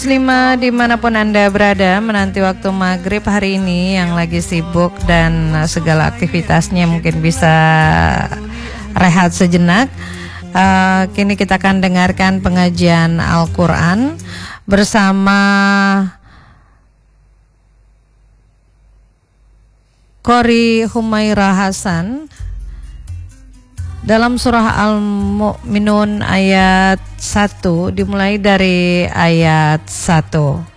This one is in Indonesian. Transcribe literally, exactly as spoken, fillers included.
Muslimah dimanapun Anda berada menanti waktu maghrib hari ini yang lagi sibuk dan segala aktivitasnya mungkin bisa rehat sejenak. uh, Kini kita akan dengarkan pengajian Al-Quran bersama Qori Humaira Hasan dalam surah Al-Mu'minun ayat satu, dimulai dari ayat satu.